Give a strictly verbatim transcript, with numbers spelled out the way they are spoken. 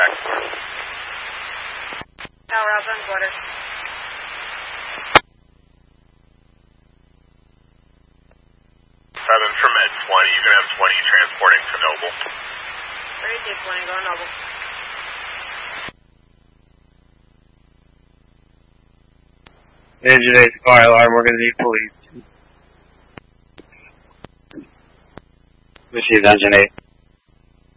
back. Tower Alpha and quarter. Seven from Med twenty, you're going to have twenty transporting to Noble. thirty-two twenty, go Noble. Engine eight, fire alarm, we're going to need police. Received, Engine eight.